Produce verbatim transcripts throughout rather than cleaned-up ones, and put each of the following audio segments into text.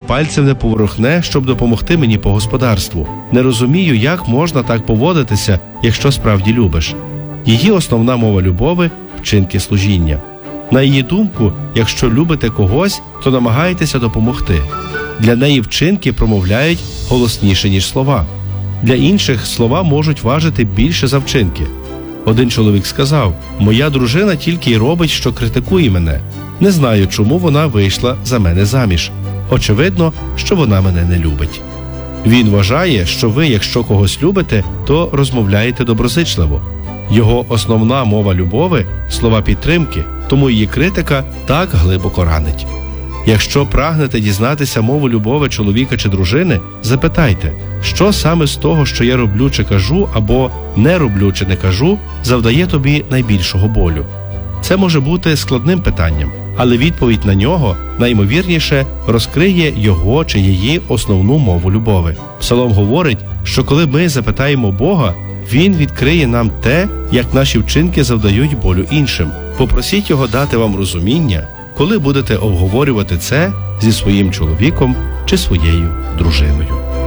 пальцем не поворухне, щоб допомогти мені по господарству. Не розумію, як можна так поводитися, якщо справді любиш. Її основна мова любові – вчинки служіння. На її думку, якщо любите когось, то намагаєтеся допомогти. Для неї вчинки промовляють голосніше, ніж слова. Для інших слова можуть важити більше за вчинки. Один чоловік сказав: «Моя дружина тільки й робить, що критикує мене. Не знаю, чому вона вийшла за мене заміж. Очевидно, що вона мене не любить». Він вважає, що ви, якщо когось любите, то розмовляєте доброзичливо. Його основна мова любові – слова підтримки, тому її критика так глибоко ранить. Якщо прагнете дізнатися мову любові чоловіка чи дружини, запитайте, що саме з того, що я роблю чи кажу, або не роблю чи не кажу, завдає тобі найбільшого болю. Це може бути складним питанням, але відповідь на нього, найімовірніше, розкриє його чи її основну мову любові. Псалом говорить, що коли ми запитаємо Бога, Він відкриє нам те, як наші вчинки завдають болю іншим. Попросіть Його дати вам розуміння, коли будете обговорювати це зі своїм чоловіком чи своєю дружиною.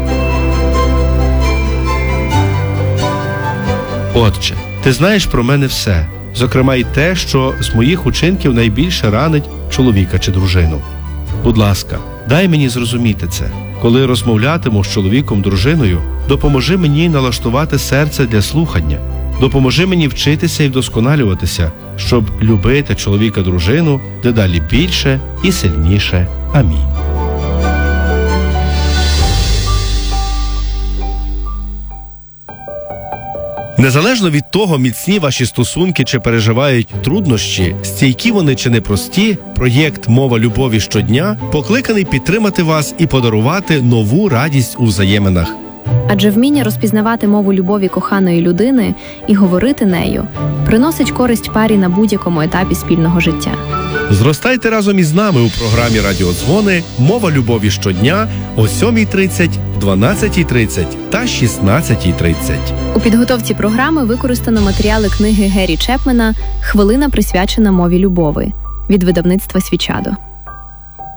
Отче, Ти знаєш про мене все, зокрема й те, що з моїх учинків найбільше ранить чоловіка чи дружину. Будь ласка, дай мені зрозуміти це. Коли розмовлятиму з чоловіком-дружиною, допоможи мені налаштувати серце для слухання. Допоможи мені вчитися і вдосконалюватися, щоб любити чоловіка-дружину дедалі більше і сильніше. Амінь. Незалежно від того, міцні ваші стосунки чи переживають труднощі, стійкі вони чи непрості, проєкт «Мова любові щодня» покликаний підтримати вас і подарувати нову радість у взаєминах. Адже вміння розпізнавати мову любові коханої людини і говорити нею приносить користь парі на будь-якому етапі спільного життя. Зростайте разом із нами у програмі «Радіодзвони. Мова любові щодня» о сьомій тридцять, дванадцятій тридцять та шістнадцятій тридцять. У підготовці програми використано матеріали книги Гері Чепмена «Хвилина, присвячена мові любові» від видавництва «Свічадо».